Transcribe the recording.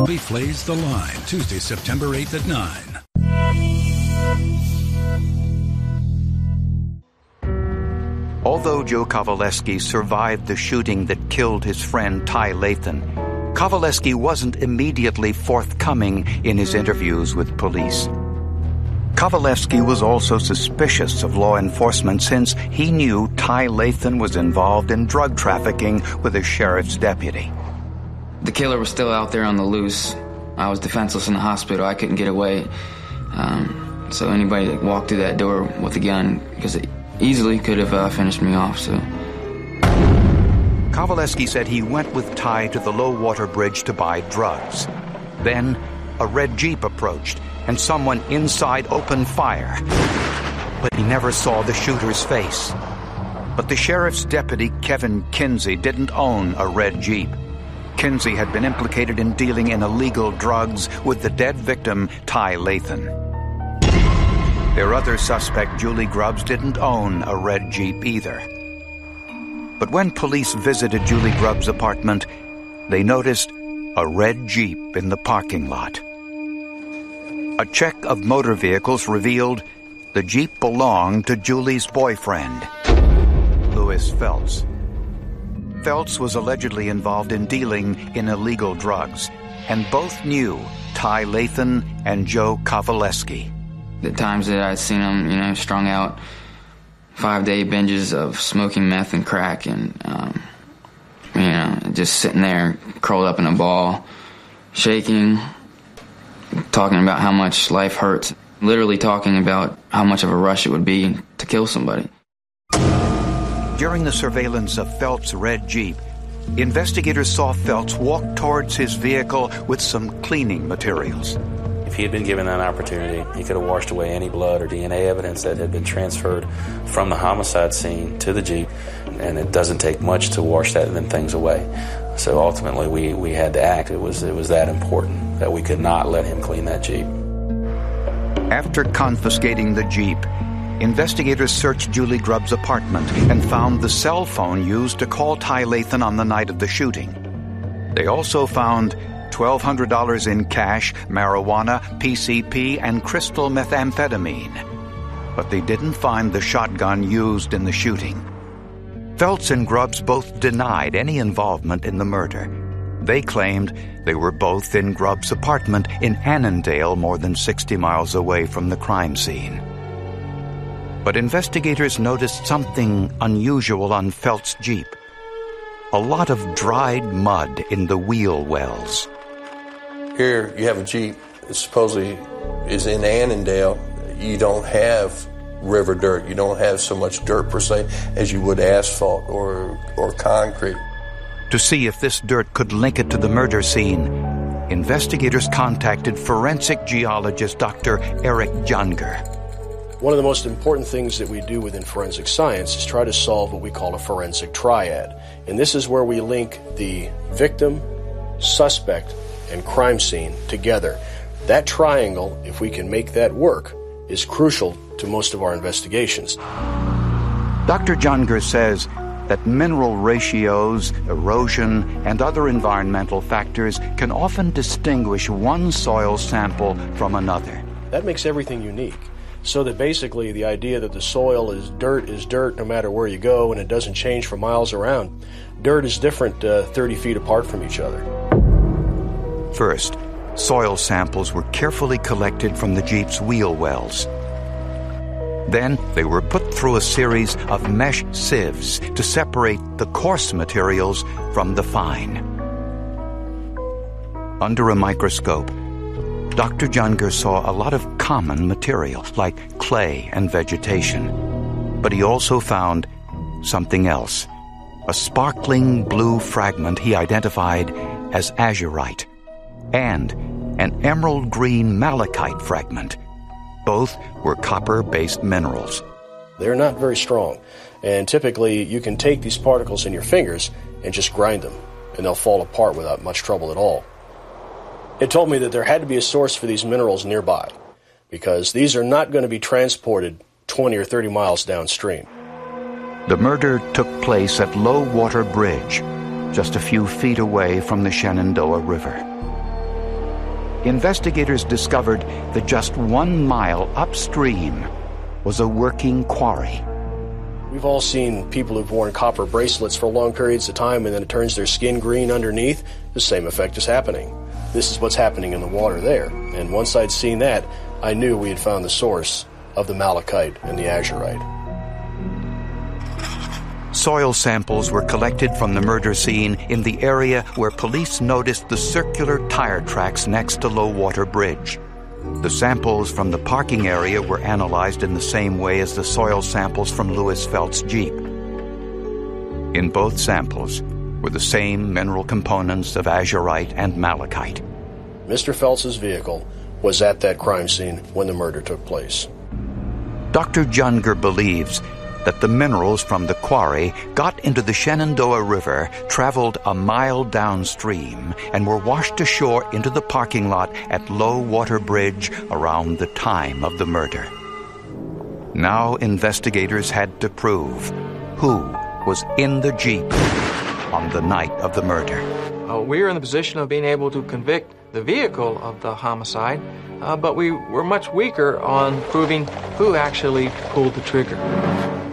Movie Plays the Line, Tuesday, September 8th at 9. Although Joe Kovaleski survived the shooting that killed his friend Ty Lathan, Kovaleski wasn't immediately forthcoming in his interviews with police. Kovaleski was also suspicious of law enforcement since he knew Ty Lathan was involved in drug trafficking with a sheriff's deputy. The killer was still out there on the loose. I was defenseless in the hospital. I couldn't get away. So anybody that walked through that door with a gun, because it easily could have finished me off. So Kovaleski said he went with Ty to the low water bridge to buy drugs. Then a red Jeep approached, and someone inside opened fire. But he never saw the shooter's face. But the sheriff's deputy, Kevin Kinsey, didn't own a red Jeep. Kinsey had been implicated in dealing in illegal drugs with the dead victim, Ty Lathan. Their other suspect, Julie Grubbs, didn't own a red Jeep either. But when police visited Julie Grubbs' apartment, they noticed a red Jeep in the parking lot. A check of motor vehicles revealed the Jeep belonged to Julie's boyfriend, Louis Feltz. Feltz was allegedly involved in dealing in illegal drugs, and both knew Ty Lathan and Joe Kovaleski. The times that I'd seen him, strung out 5-day binges of smoking meth and crack, and just sitting there curled up in a ball, shaking, talking about how much life hurts, literally talking about how much of a rush it would be to kill somebody. During the surveillance of Felt's red Jeep, investigators saw Feltz walk towards his vehicle with some cleaning materials. If he had been given that opportunity, he could have washed away any blood or DNA evidence that had been transferred from the homicide scene to the Jeep, and it doesn't take much to wash them things away. So ultimately, we had to act. It was that important that we could not let him clean that Jeep. After confiscating the Jeep, investigators searched Julie Grubbs' apartment and found the cell phone used to call Ty Lathan on the night of the shooting. They also found $1,200 in cash, marijuana, PCP, and crystal methamphetamine. But they didn't find the shotgun used in the shooting. Feltz and Grubbs both denied any involvement in the murder. They claimed they were both in Grubbs' apartment in Annandale, more than 60 miles away from the crime scene. But investigators noticed something unusual on Felt's Jeep. A lot of dried mud in the wheel wells. Here you have a Jeep that supposedly is in Annandale. You don't have river dirt. You don't have so much dirt per se as you would asphalt or concrete. To see if this dirt could link it to the murder scene, investigators contacted forensic geologist Dr. Eric Junger. One of the most important things that we do within forensic science is try to solve what we call a forensic triad. And this is where we link the victim, suspect, and crime scene together. That triangle, if we can make that work, is crucial to most of our investigations. Dr. Junger says that mineral ratios, erosion, and other environmental factors can often distinguish one soil sample from another. That makes everything unique. So that basically the idea that the soil is dirt no matter where you go, and it doesn't change for miles around. Dirt is different 30 feet apart from each other. First, soil samples were carefully collected from the Jeep's wheel wells. Then they were put through a series of mesh sieves to separate the coarse materials from the fine. Under a microscope, Dr. Junger saw a lot of common material, like clay and vegetation. But he also found something else, a sparkling blue fragment he identified as azurite, and an emerald green malachite fragment. Both were copper-based minerals. They're not very strong, and typically you can take these particles in your fingers and just grind them, and they'll fall apart without much trouble at all. It told me that there had to be a source for these minerals nearby, because these are not going to be transported 20 or 30 miles downstream. The murder took place at Low Water Bridge, just a few feet away from the Shenandoah River. investigators discovered that just 1 mile upstream was a working quarry. We've all seen people who've worn copper bracelets for long periods of time and then it turns their skin green underneath. The same effect is happening. This is what's happening in the water there. And once I'd seen that, I knew we had found the source of the malachite and the azurite. Soil samples were collected from the murder scene in the area where police noticed the circular tire tracks next to Low Water Bridge. The samples from the parking area were analyzed in the same way as the soil samples from Louis Felt's Jeep. In both samples were the same mineral components of azurite and malachite. Mr. Felt's vehicle was at that crime scene when the murder took place. Dr. Junger believes that the minerals from the quarry got into the Shenandoah River, traveled a mile downstream, and were washed ashore into the parking lot at Low Water Bridge around the time of the murder. Now investigators had to prove who was in the Jeep on the night of the murder. We are in the position of being able to convict the vehicle of the homicide, but we were much weaker on proving who actually pulled the trigger.